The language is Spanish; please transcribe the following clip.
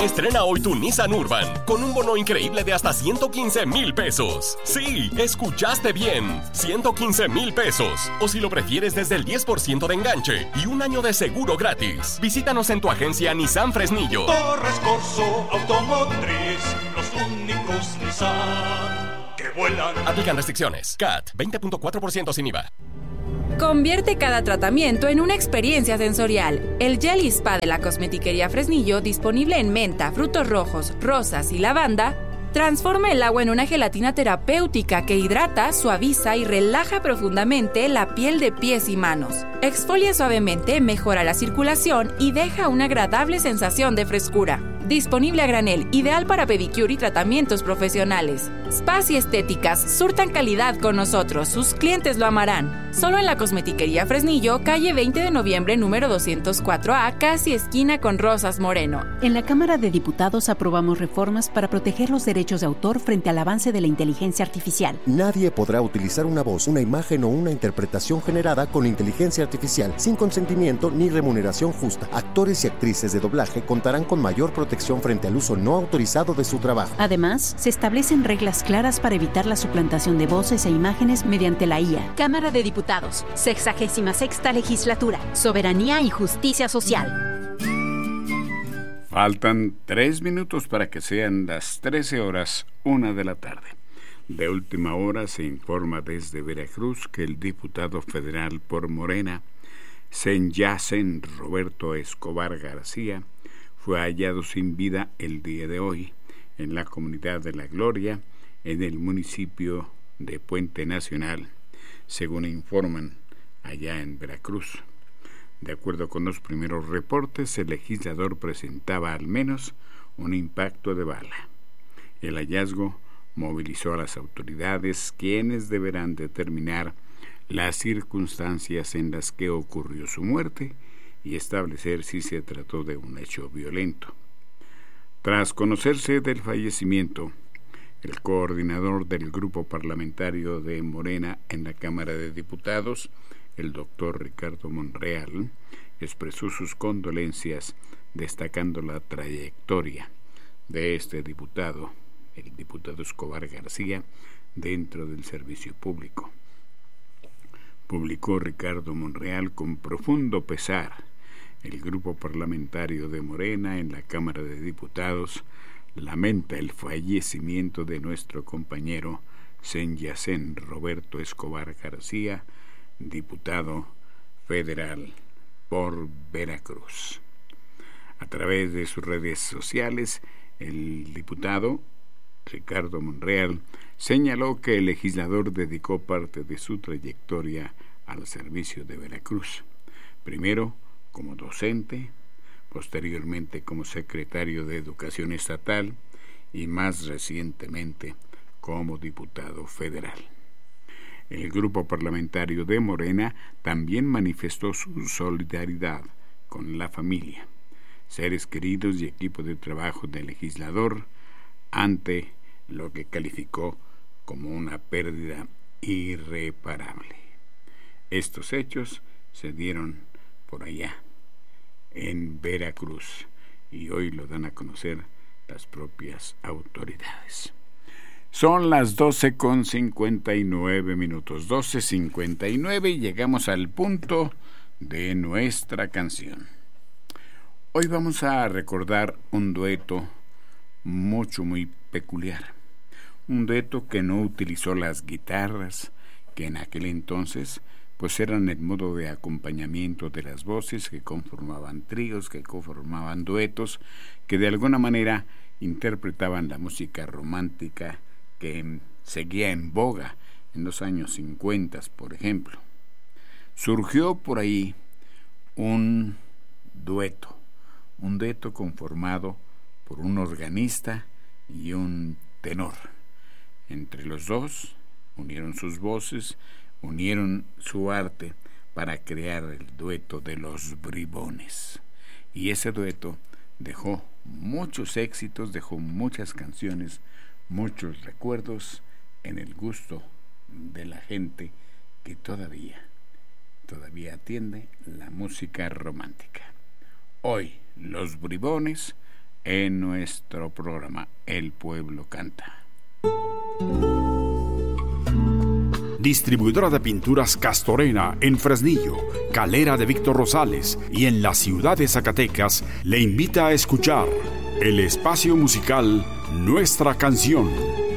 Estrena hoy tu Nissan Urban con un bono increíble de hasta 115,000 pesos. Sí, escuchaste bien, 115,000 pesos. O si lo prefieres, desde el 10% de enganche y un año de seguro gratis. Visítanos en tu agencia Nissan Fresnillo. Torres Corso Automotriz, los únicos Nissan que vuelan. Aplican restricciones. CAT, 20.4% sin IVA. Convierte cada tratamiento en una experiencia sensorial. El Jelly Spa de la Cosmetiquería Fresnillo, disponible en menta, frutos rojos, rosas y lavanda, transforma el agua en una gelatina terapéutica que hidrata, suaviza y relaja profundamente la piel de pies y manos. Exfolia suavemente, mejora la circulación y deja una agradable sensación de frescura. Disponible a granel, ideal para pedicure y tratamientos profesionales. Spas y estéticas surtan calidad con nosotros, sus clientes lo amarán. Solo en la Cosmetiquería Fresnillo, calle 20 de noviembre, número 204A, casi esquina con Rosas Moreno. En la Cámara de Diputados aprobamos reformas para proteger los derechos de autor frente al avance de la inteligencia artificial. Nadie podrá utilizar una voz, una imagen o una interpretación generada con inteligencia artificial sin consentimiento ni remuneración justa. Actores y actrices de doblaje contarán con mayor protección frente al uso no autorizado de su trabajo. Además, se establecen reglas claras para evitar la suplantación de voces e imágenes mediante la IA. Cámara de Diputados, 66ª Legislatura, Soberanía y Justicia Social. Faltan 3 minutos para que sean las 13:01 de la tarde. De última hora se informa desde Veracruz que el diputado federal por Morena, Senyacen Roberto Escobar García, fue hallado sin vida el día de hoy en la comunidad de La Gloria, en el municipio de Puente Nacional, según informan allá en Veracruz. De acuerdo con los primeros reportes, el legislador presentaba al menos un impacto de bala. El hallazgo movilizó a las autoridades, quienes deberán determinar las circunstancias en las que ocurrió su muerte y establecer si se trató de un hecho violento. Tras conocerse del fallecimiento, el coordinador del grupo parlamentario de Morena en la Cámara de Diputados, el doctor Ricardo Monreal, expresó sus condolencias destacando la trayectoria de este diputado, el diputado Escobar García, dentro del servicio público. Publicó Ricardo Monreal: con profundo pesar, el grupo parlamentario de Morena en la Cámara de Diputados lamenta el fallecimiento de nuestro compañero Senyacen Roberto Escobar García, diputado federal por Veracruz. A través de sus redes sociales, el diputado Ricardo Monreal señaló que el legislador dedicó parte de su trayectoria al servicio de Veracruz, primero como docente, posteriormente como secretario de Educación Estatal y más recientemente como diputado federal. El grupo parlamentario de Morena también manifestó su solidaridad con la familia, seres queridos y equipo de trabajo del legislador ante lo que calificó como una pérdida irreparable. Estos hechos se dieron por allá, en Veracruz, y hoy lo dan a conocer las propias autoridades. Son las 12:59, 12:59, y llegamos al punto de nuestra canción. Hoy vamos a recordar un dueto muy peculiar, un dueto que no utilizó las guitarras, que en aquel entonces pues eran el modo de acompañamiento de las voces, que conformaban tríos, que conformaban duetos, que de alguna manera interpretaban la música romántica que seguía en boga en los años 50, por ejemplo. Surgió por ahí un dueto conformado por un organista y un tenor. Entre los dos unieron sus voces, unieron su arte para crear el dueto de Los Bribones. Y ese dueto dejó muchos éxitos, dejó muchas canciones, muchos recuerdos en el gusto de la gente que todavía atiende la música romántica. Hoy, Los Bribones en nuestro programa El Pueblo Canta. Distribuidora de pinturas Castorena en Fresnillo, Calera de Víctor Rosales y en la ciudad de Zacatecas le invita a escuchar el espacio musical Nuestra Canción.